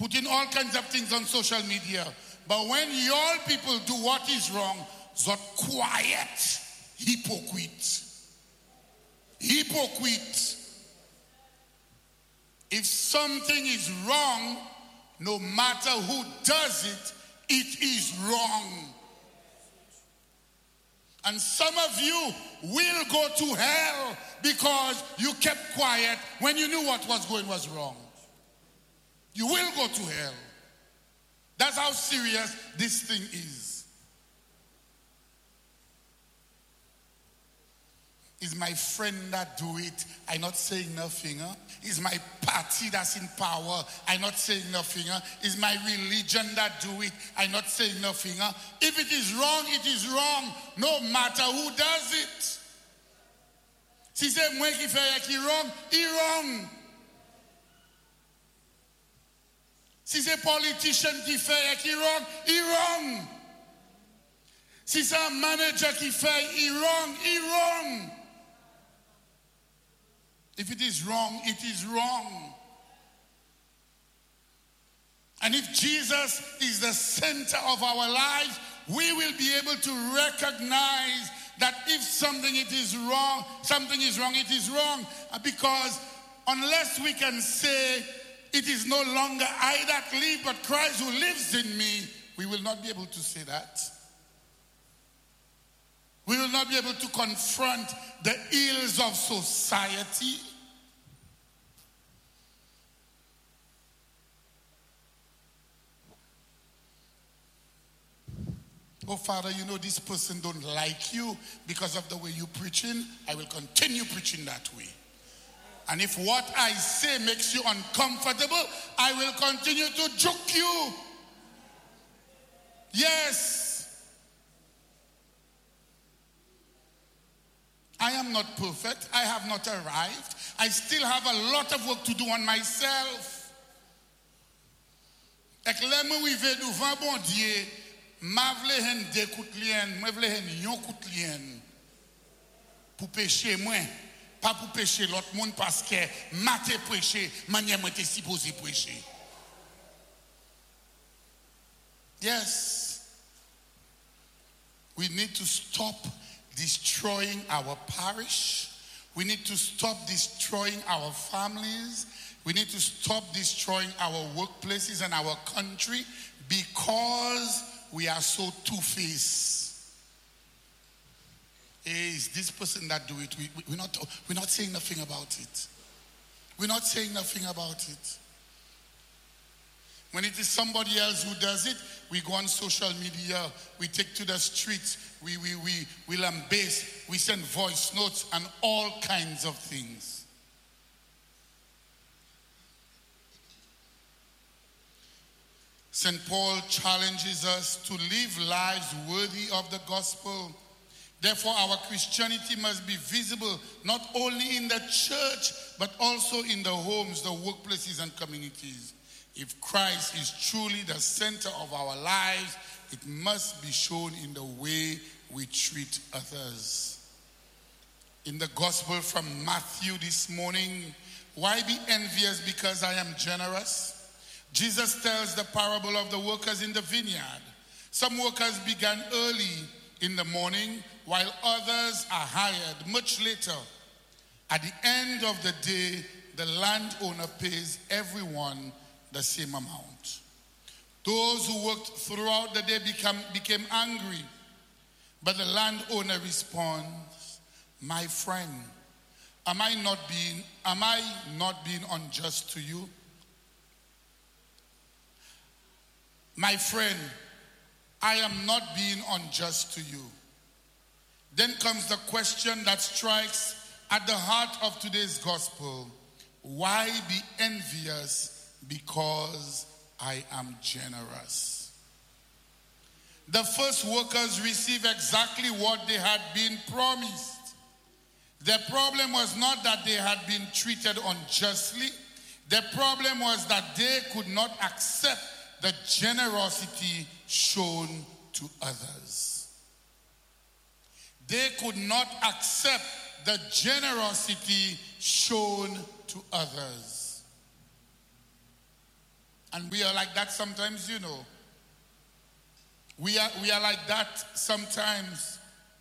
putting all kinds of things on social media. But when your people do what is wrong, that quiet, hypocrite. Hypocrite. If something is wrong, no matter who does it, it is wrong. And some of you will go to hell because you kept quiet when you knew what was going was wrong. You will go to hell. That's how serious this thing is. It's my friend that do it. I'm not saying nothing. It's my party that's in power. I'm not saying nothing. It's my religion that do it. I'm not saying nothing. If it is wrong, it is wrong. No matter who does it. Si c'est moi qui fais qui wrong, il wrong. Si c'est politician qui fait qui wrong, il wrong. Si c'est un manager qui fait il wrong, il wrong. If it is wrong, it is wrong. And if Jesus is the center of our lives, we will be able to recognize that if something it is wrong, something is wrong, it is wrong. Because unless we can say it is no longer I that live, but Christ who lives in me, we will not be able to say that. We will not be able to confront the ills of society. Oh, Father, you know this person don't like you because of the way you're preaching. I will continue preaching that way. And if what I say makes you uncomfortable, I will continue to joke you. Yes. I am not perfect. I have not arrived. I still have a lot of work to do on myself. Ek lè mwen wive devant bon Dieu, ma vle hen de kout lien, mwen vle hen yon kout lien pour pécher moi, pas pour pécher l'autre monde parce que ma te prêcher, manière moi te supposé prêcher. Yes. We need to stop destroying our parish. We need to stop destroying our families. We need to stop destroying our workplaces and our country because we are so two-faced. Hey, is this person that do it? We're not saying nothing about it. We're not saying nothing about it. When it is somebody else who does it, we go on social media, we take to the streets, we lambast, we send voice notes and all kinds of things. St. Paul challenges us to live lives worthy of the gospel. Therefore, our Christianity must be visible not only in the church, but also in the homes, the workplaces, and communities. If Christ is truly the center of our lives, it must be shown in the way we treat others. In the gospel from Matthew this morning, why be envious because I am generous? Jesus tells the parable of the workers in the vineyard. Some workers began early in the morning, while others are hired much later. At the end of the day, the landowner pays everyone the same amount. Those who worked throughout the day became angry, but the landowner responds, "My friend, am I not being unjust to you? My friend, I am not being unjust to you." Then comes the question that strikes at the heart of today's gospel. Why be envious because I am generous? The first workers received exactly what they had been promised. The problem was not that they had been treated unjustly. The problem was that they could not accept the generosity shown to others. They could not accept the generosity shown to others. And we are like that sometimes, you know. We are like that sometimes.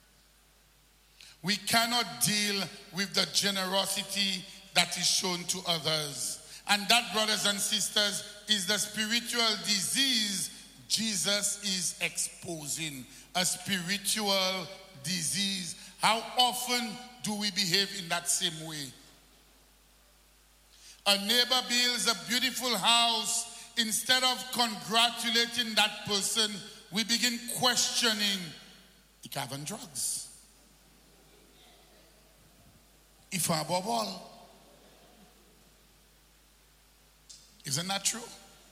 We cannot deal with the generosity that is shown to others. And that, brothers and sisters, is the spiritual disease Jesus is exposing. A spiritual disease. How often do we behave in that same way? A neighbor builds a beautiful house. Instead of congratulating that person, we begin questioning, "Ik have drugs. If I bubble." Isn't that true?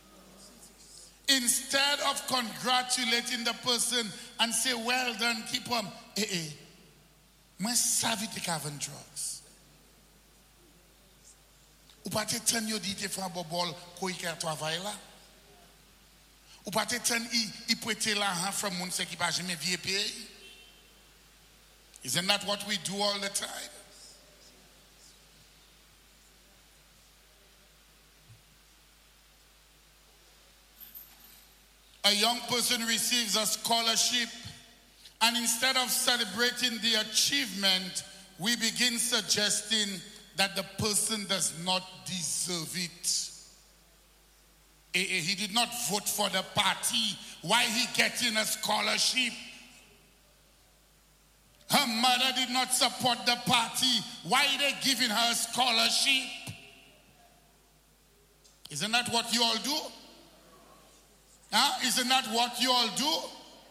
Instead of congratulating the person and say, "Well done, keep on." My savvy take having drugs. Ou pas te ten yo di te fa bobol ko ike to availa. Ou pas te ten I prete la han from moun se ki pa jeme vie pay. Isn't that what we do all the time? A young person receives a scholarship, and instead of celebrating the achievement, we begin suggesting that the person does not deserve it. He did not vote for the party. Why he getting a scholarship? Her mother did not support the party. Why they giving her a scholarship? Isn't that what you all do? Isn't that what you all do?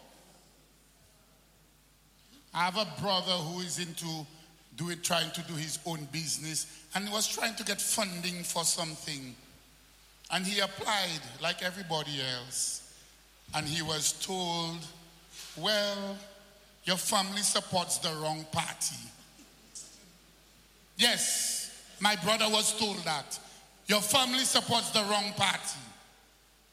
I have a brother who is into trying to do his own business, and he was trying to get funding for something. And he applied like everybody else. And he was told, "Well, your family supports the wrong party." Yes, my brother was told that. Your family supports the wrong party.